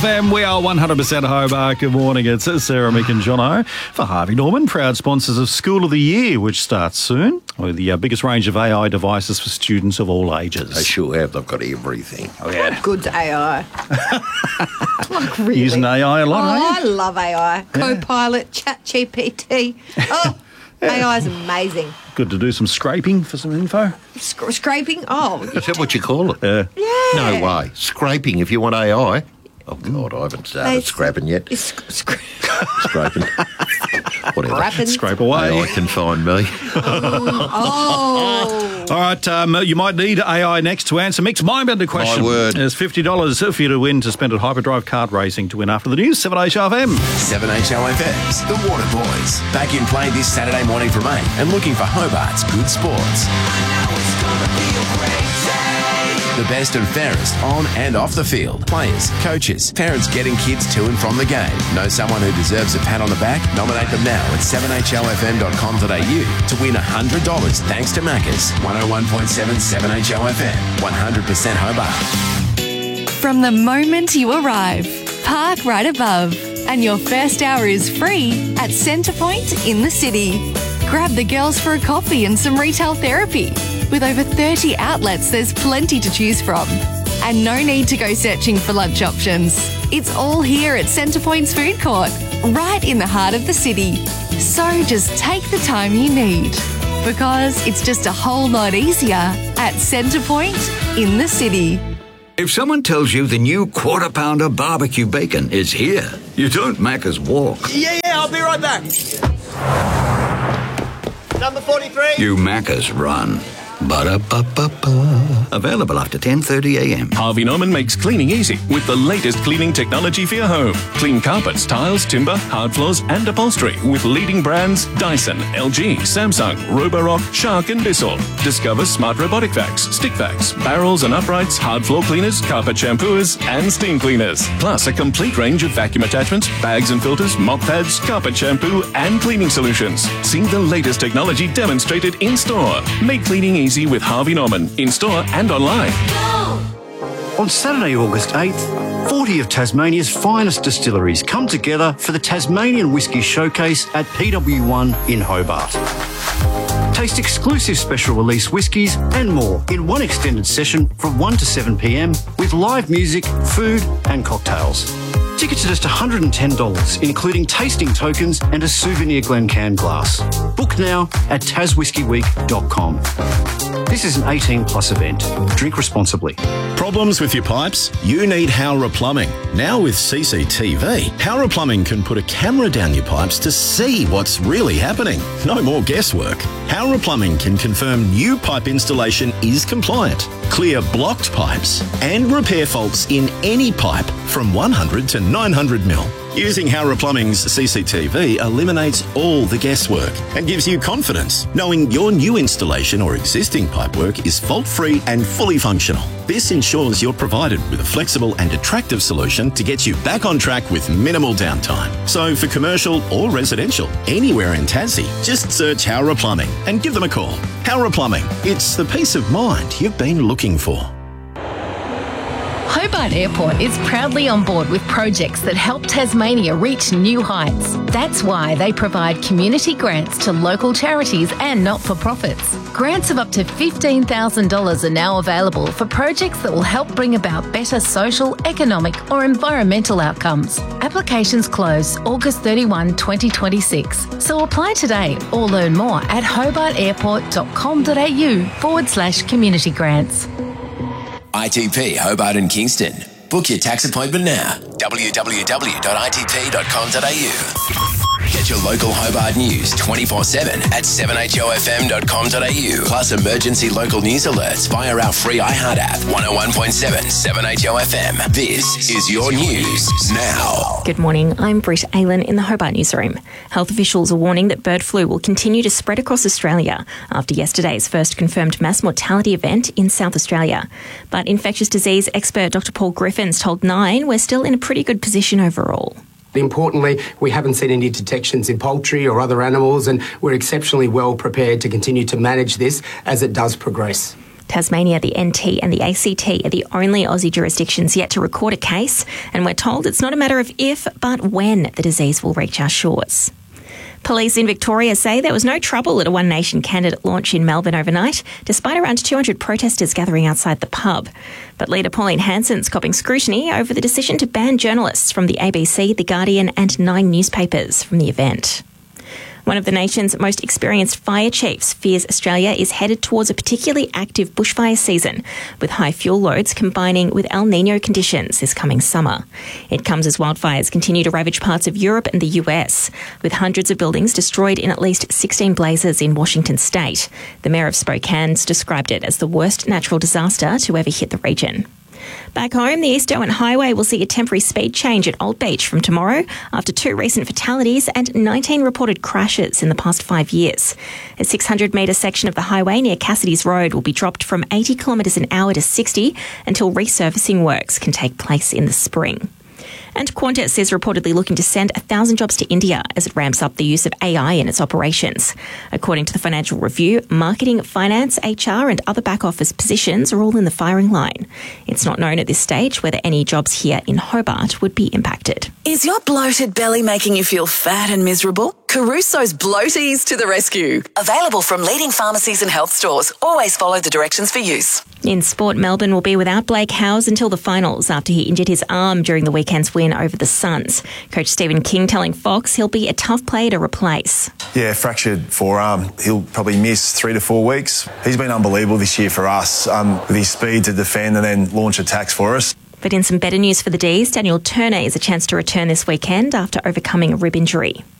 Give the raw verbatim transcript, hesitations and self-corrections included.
Fam, we are one hundred percent Hobart. Good morning. It's Sarah, Mick and Jono for Harvey Norman, proud sponsors of School of the Year, which starts soon, with the uh, biggest range of A I devices for students of all ages. They sure have. They've got everything. Oh, yeah. What good's A I? Like, really? Using A I a lot, Oh, eh? I love A I. Copilot, ChatGPT. Oh, A I is amazing. Good to do some scraping for some info. Sc- scraping? Oh, Is that what you call it? Yeah. yeah. No way. Scraping if you want A I. Oh, God, I haven't started They- scrapping yet. It's sc- sc- Scraping. Whatever. Scrapping. Scrape away. A I can find me. Oh. All right, um, you might need A I next to answer Mick's mind-bender question. My word. There's fifty dollars for you to win to spend at Hyperdrive Kart Racing to win after the news. seven H F M. seven H O F M's The Water Boys. Back in play this Saturday morning from eight and looking for Hobart's good sports. The best and fairest on and off the field. Players, coaches, parents getting kids to and from the game. Know someone who deserves a pat on the back? Nominate them now at seven H O F M dot com dot A U to win one hundred dollars thanks to Macca's. one oh one point seven seven H O F M. one hundred percent Hobart. From the moment you arrive, park right above, and your first hour is free at Centrepoint in the city. Grab the girls for a coffee and some retail therapy. With over thirty outlets, there's plenty to choose from. And no need to go searching for lunch options. It's all here at Centrepoint's food court, right in the heart of the city. So just take the time you need, because it's just a whole lot easier at Centrepoint in the city. If someone tells you the new Quarter Pounder barbecue bacon is here, you don't Macca's walk. Yeah, yeah, I'll be right back. Number forty-three. You Macca's run. Ba-da-ba-ba-ba. Available after ten thirty a m. Harvey Norman makes cleaning easy with the latest cleaning technology for your home. Clean carpets, tiles, timber, hard floors and upholstery with leading brands Dyson, L G, Samsung, Roborock, Shark and Bissell. Discover smart robotic vacs, stick vacs, barrels and uprights, hard floor cleaners, carpet shampooers and steam cleaners. Plus a complete range of vacuum attachments, bags and filters, mop pads, carpet shampoo and cleaning solutions. See the latest technology demonstrated in store. Make cleaning easy with Harvey Norman, in-store and online. On Saturday, August eighth, forty of Tasmania's finest distilleries come together for the Tasmanian Whisky Showcase at P W one in Hobart. Taste exclusive special release whiskies and more in one extended session from one to seven p m with live music, food and cocktails. Tickets are just one hundred ten dollars, including tasting tokens and a souvenir Glencairn glass. Book now at tas whisky week dot com. This is an eighteen plus event. Drink responsibly. Problems with your pipes? You need Howrah Plumbing. Now with C C T V, Howrah Plumbing can put a camera down your pipes to see what's really happening. No more guesswork. Howrah Plumbing can confirm new pipe installation is compliant, clear blocked pipes, and repair faults in any pipe from one hundred to nine hundred mil. Using Howrah Plumbing's C C T V eliminates all the guesswork and gives you confidence knowing your new installation or existing pipework is fault-free and fully functional. This ensures you're provided with a flexible and attractive solution to get you back on track with minimal downtime. So for commercial or residential, anywhere in Tassie, just search Howrah Plumbing and give them a call. Howrah Plumbing, it's the peace of mind you've been looking for. Hobart Airport is proudly on board with projects that help Tasmania reach new heights. That's why they provide community grants to local charities and not-for-profits. Grants of up to fifteen thousand dollars are now available for projects that will help bring about better social, economic or environmental outcomes. Applications close August thirty-first, twenty twenty-six. So apply today or learn more at hobartairport.com.au forward slash community grants. I T P Hobart and Kingston. Book your tax appointment now. w w w dot i t p dot com dot a u. Get your local Hobart news twenty-four seven at seven h o f m dot com dot a u. Plus emergency local news alerts via our free iHeart app. one oh one point seven, seven H O F M. This is your news now. Good morning. I'm Britt Aylan in the Hobart newsroom. Health officials are warning that bird flu will continue to spread across Australia after yesterday's first confirmed mass mortality event in South Australia. But infectious disease expert Doctor Paul Griffins told Nine we're still in a pretty good position overall. Importantly, we haven't seen any detections in poultry or other animals, and we're exceptionally well prepared to continue to manage this as it does progress. Tasmania, the N T and the A C T are the only Aussie jurisdictions yet to record a case, and we're told it's not a matter of if, but when the disease will reach our shores. Police in Victoria say there was no trouble at a One Nation candidate launch in Melbourne overnight, despite around two hundred protesters gathering outside the pub. But leader Pauline Hanson's copping scrutiny over the decision to ban journalists from the A B C, The Guardian and nine newspapers from the event. One of the nation's most experienced fire chiefs fears Australia is headed towards a particularly active bushfire season, with high fuel loads combining with El Niño conditions this coming summer. It comes as wildfires continue to ravage parts of Europe and the U S, with hundreds of buildings destroyed in at least sixteen blazes in Washington state. The mayor of Spokane's described it as the worst natural disaster to ever hit the region. Back home, the East Derwent Highway will see a temporary speed change at Old Beach from tomorrow after two recent fatalities and nineteen reported crashes in the past five years. A six hundred metre section of the highway near Cassidy's Road will be dropped from eighty kilometres an hour to sixty until resurfacing works can take place in the spring. And Qantas is reportedly looking to send one thousand jobs to India as it ramps up the use of A I in its operations. According to the Financial Review, marketing, finance, H R and other back-office positions are all in the firing line. It's not known at this stage whether any jobs here in Hobart would be impacted. Is your bloated belly making you feel fat and miserable? Caruso's Bloaties to the rescue. Available from leading pharmacies and health stores. Always follow the directions for use. In sport, Melbourne will be without Blake Howes until the finals after he injured his arm during the weekend's win over the Suns. Coach Stephen King telling Fox he'll be a tough player to replace. Yeah, fractured forearm. He'll probably miss three to four weeks. He's been unbelievable this year for us um, with his speed to defend and then launch attacks for us. But in some better news for the D's, Daniel Turner is a chance to return this weekend after overcoming a rib injury.